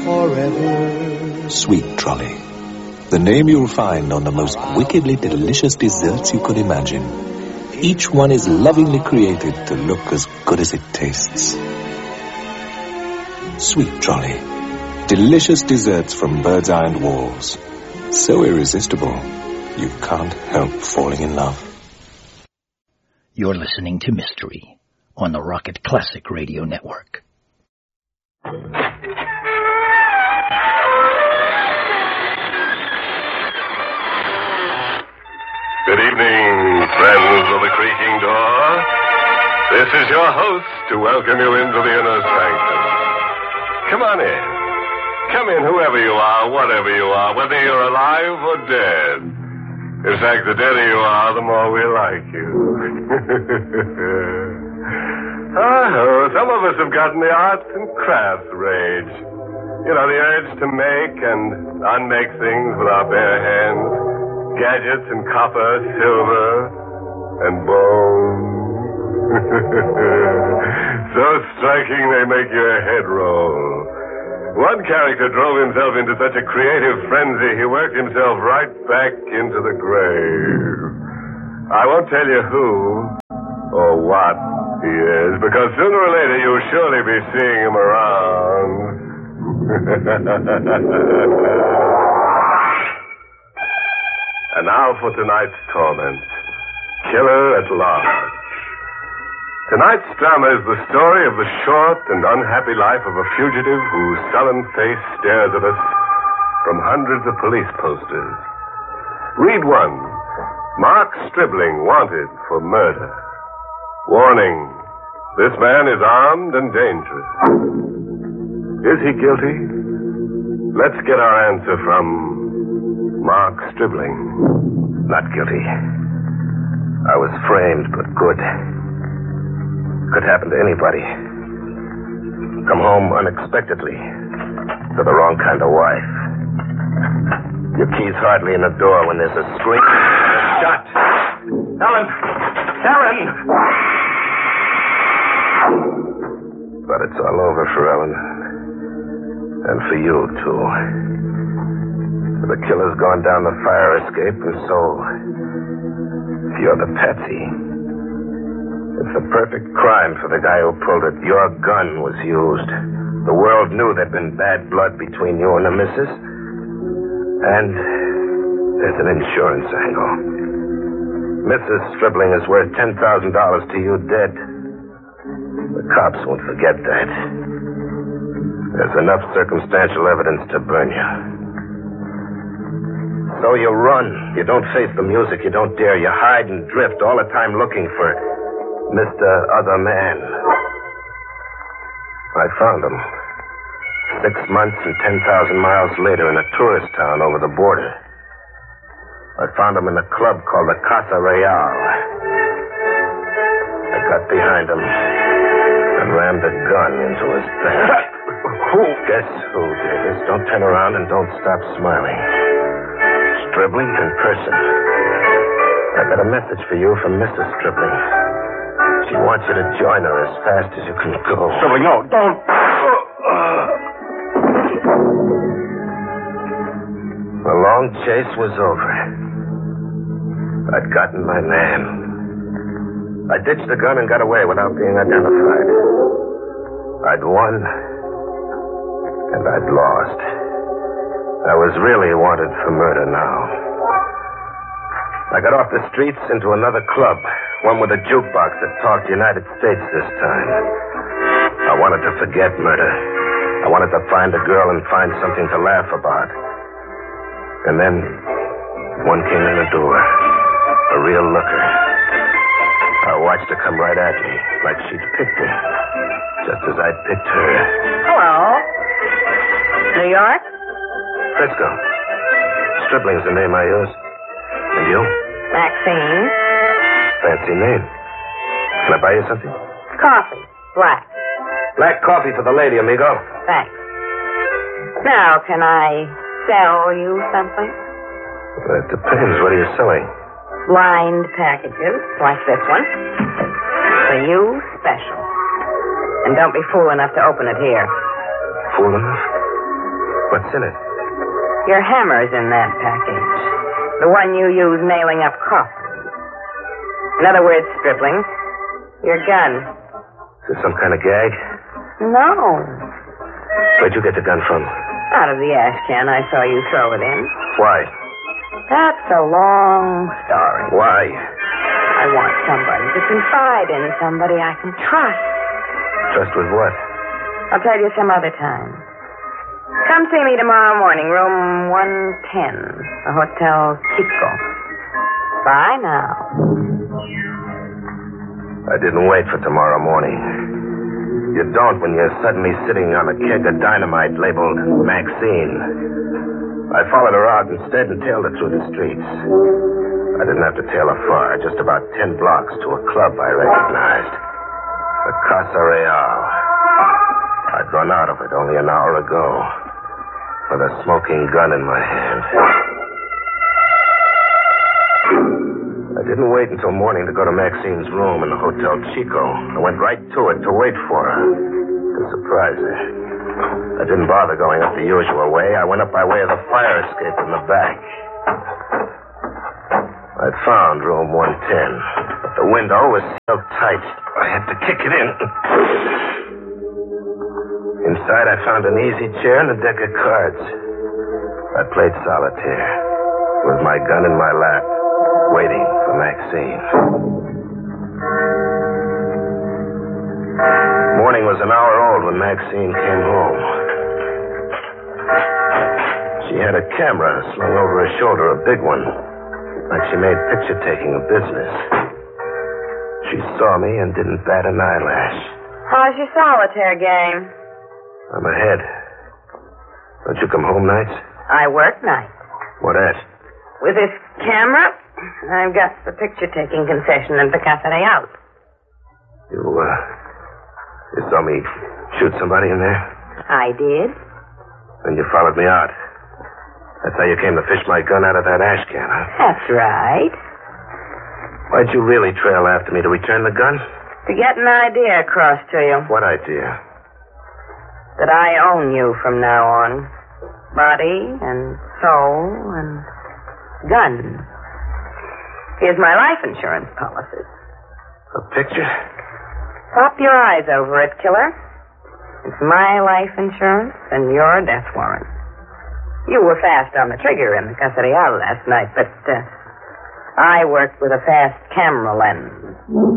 forever. Sweet Trolley. The name you'll find on the most wickedly delicious desserts you could imagine. Each one is lovingly created to look as good as it tastes. Sweet Trolley. Delicious desserts from Bird's Eye and Walls. So irresistible, you can't help falling in love. You're listening to Mystery on the Rocket Classic Radio Network. Good evening, friends of the creaking door. This is your host to welcome you into the inner sanctum. Come on in. Come in, whoever you are, whatever you are, whether you're alive or dead. In fact, the deader you are, the more we like you. Some of us have gotten the arts and crafts rage. You know, the urge to make and unmake things with our bare hands. Gadgets and copper, silver, and bone. So striking they make your head roll. One character drove himself into such a creative frenzy, he worked himself right back into the grave. I won't tell you who or what he is, because sooner or later you'll surely be seeing him around. And now for tonight's torment. Killer at Large. Tonight's drama is the story of the short and unhappy life of a fugitive whose sullen face stares at us from hundreds of police posters. Read one. Mark Stribling wanted for murder. Warning. This man is armed and dangerous. Is he guilty? Let's get our answer from Mark Stribling. Not guilty. I was framed, but good. Could happen to anybody. Come home unexpectedly to the wrong kind of wife. Your key's hardly in the door when there's a scream and a shot. Ellen! Karen! But it's all over for Ellen. And for you, too. The killer's gone down the fire escape, and so you're the patsy. It's a perfect crime for the guy who pulled it. Your gun was used. The world knew there'd been bad blood between you and the missus. And there's an insurance angle. Mrs. Stribling is worth $10,000 to you dead. The cops won't forget that. There's enough circumstantial evidence to burn you. So you run. You don't face the music. You don't dare. You hide and drift all the time looking for Mr. Other Man. I found him. 6 months and 10,000 miles later in a tourist town over the border. I found him in a club called the Casa Real. I got behind him and rammed a gun into his back. Who? Guess who, Davis? Don't turn around and don't stop smiling. Stribling in person. I got a message for you from Mrs. Stribling. She wants you to join her as fast as you can go. Stribling, no, don't. The long chase was over. I'd gotten my man. I ditched the gun and got away without being identified. I'd won, and I'd lost. I was really wanted for murder now. I got off the streets into another club, one with a jukebox that talked United States this time. I wanted to forget murder. I wanted to find a girl and find something to laugh about. And then one came in the door, a real looker. I watched her come right at me, like she'd picked me, just as I'd picked her. Hello. New York? Frisco. Stribling's the name I use. And you? Maxine. Fancy name. Can I buy you something? Coffee. Black. Black coffee for the lady, amigo. Thanks. Now, can I sell you something? Well, it depends. What are you selling? Lined packages, like this one. For you, special. And don't be fool enough to open it here. Fool enough? What's in it? Your hammer's in that package. The one you use nailing up coffins. In other words, Stripling, your gun. Is this some kind of gag? No. Where'd you get the gun from? Out of the ash can I saw you throw it in. Why? That's a long story. Why? I want somebody to confide in, somebody I can trust. Trust with what? I'll tell you some other time. Come see me tomorrow morning, room 110, the Hotel Chico. Bye now. I didn't wait for tomorrow morning. You don't when you're suddenly sitting on a keg of dynamite labeled Maxine. I followed her out instead and tailed her through the streets. I didn't have to tail her far, just about 10 blocks to a club I recognized. The Casa Real. I'd run out of it only an hour ago, with a smoking gun in my hand. I didn't wait until morning to go to Maxine's room in the Hotel Chico. I went right to it to wait for her, to surprise her. I didn't bother going up the usual way. I went up by way of the fire escape in the back. I found room 110, but the window was so tight, I had to kick it in. Inside, I found an easy chair and a deck of cards. I played solitaire, with my gun in my lap, waiting for Maxine. Morning was an hour old when Maxine came home. She had a camera slung over her shoulder, a big one, like she made picture-taking a business. She saw me and didn't bat an eyelash. How's your solitaire game? I'm ahead. Don't you come home nights? I work nights. What at? With this camera, I've got the picture-taking concession at the Casa Real. You saw me shoot somebody in there? I did. Then you followed me out. That's how you came to fish my gun out of that ash can, huh? That's right. Why'd you really trail after me? To return the gun? To get an idea across to you. What idea? That I own you from now on. Body and soul and gun. Here's my life insurance policy. A picture? Pop your eyes over it, killer. It's my life insurance and your death warrant. You were fast on the trigger in the Casa Real last night, but I worked with a fast camera lens.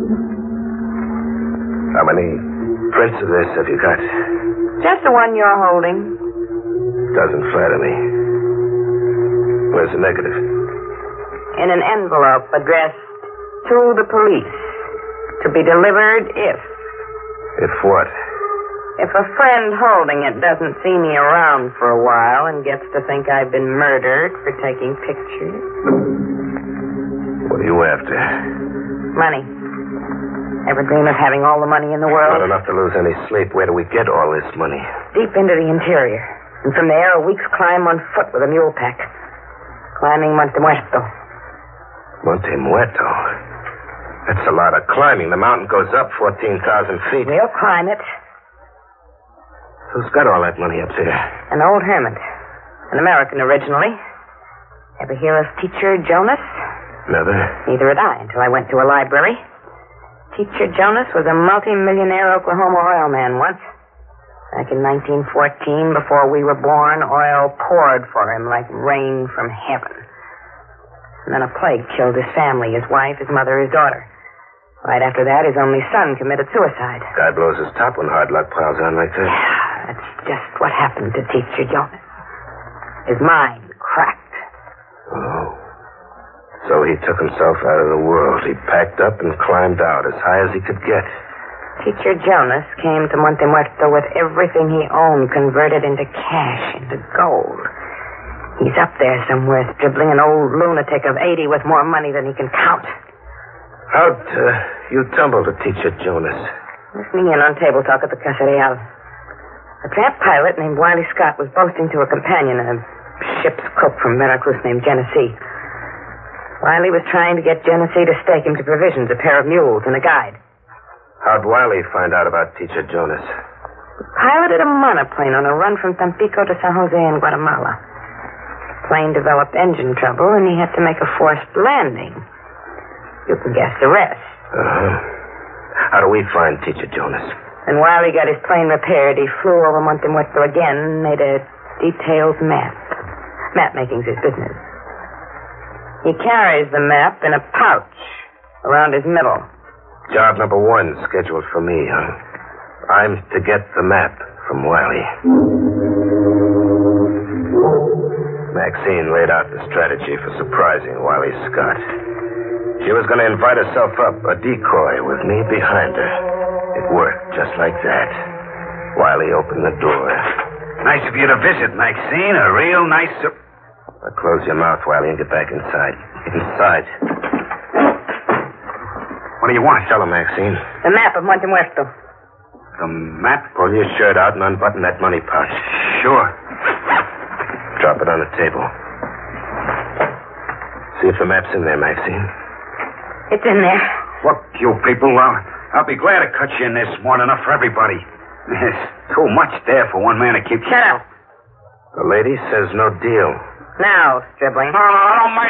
How many prints of this have you got? Just the one you're holding. Doesn't flatter me. Where's the negative? In an envelope addressed to the police. To be delivered if... If what? If a friend holding it doesn't see me around for a while and gets to think I've been murdered for taking pictures. What are you after? Money. Ever dream of having all the money in the world? Not enough to lose any sleep. Where do we get all this money? Deep into the interior. And from there, a week's climb on foot with a mule pack. Climbing Monte Muerto. Monte Muerto? That's a lot of climbing. The mountain goes up 14,000 feet. We'll climb it. Who's got all that money up there? An old hermit. An American originally. Ever hear of Teacher Jonas? Never. Neither had I until I went to a library. Teacher Jonas was a multi-millionaire Oklahoma oil man once. Back in 1914, before we were born, oil poured for him like rain from heaven. And then a plague killed his family, his wife, his mother, his daughter. Right after that, his only son committed suicide. Guy blows his top when hard luck piles on like that. Yeah, that's just what happened to Teacher Jonas. His mind cracked. Oh. So he took himself out of the world. He packed up and climbed out as high as he could get. Teacher Jonas came to Monte Muerto with everything he owned converted into cash, into gold. He's up there somewhere dribbling an old lunatic of 80 with more money than he can count. How'd you tumble to Teacher Jonas? Listening in on table talk at the Casa Real. A tramp pilot named Wiley Scott was boasting to a companion, a ship's cook from Veracruz named Genesee. Wiley was trying to get Genesee to stake him to provisions, a pair of mules, and a guide. How'd Wiley find out about Teacher Jonas? piloted a monoplane on a run from Tampico to San Jose in Guatemala. The plane developed engine trouble, and he had to make a forced landing. You can guess the rest. How do we find Teacher Jonas? And while he got his plane repaired, he flew over Monte Muerto again and made a detailed map. Map making's his business. He carries the map in a pouch around his middle. Job number 1 scheduled for me, huh? I'm to get the map from Wiley. Maxine laid out the strategy for surprising Wiley Scott. She was going to invite herself up, a decoy, with me behind her. It worked just like that. Wiley opened the door. Nice of you to visit, Maxine. A real nice... Now close your mouth, Wiley, and get back inside. Inside. What do you want? Tell her, Maxine. The map of Monte Muerto. The map? Pull your shirt out and unbutton that money pouch. Sure. Drop it on the table. See if the map's in there, Maxine. It's in there. Look, you people, I'll be glad to cut you in this morning enough for everybody. There's too much there for one man to keep... Shut up. The lady says no deal. Now, Stribling. No, I don't mind